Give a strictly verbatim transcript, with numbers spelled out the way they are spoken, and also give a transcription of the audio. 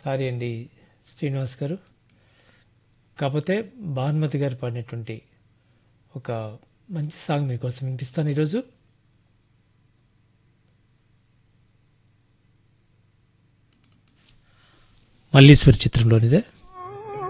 Sorry అండి శ్రీనివాస్ గారు. కాకపోతే భానుమతి గారు పాడినటువంటి ఒక మంచి సాంగ్ మీకోసం వినిపిస్తాను ఈరోజు. మల్లీశ్వరి చిత్రంలోనిదే.